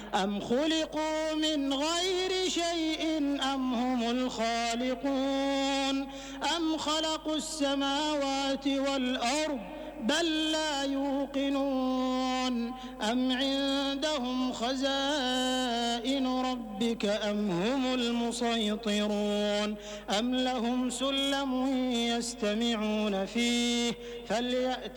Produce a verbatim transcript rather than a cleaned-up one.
أم خلقوا من غير شيء أم هم الخالقون أم خلقوا السماوات والأرض بل لا يوقنون أم عندهم خزائن ربك أم هم المسيطرون أم لهم سلم يستمعون فيه فليأت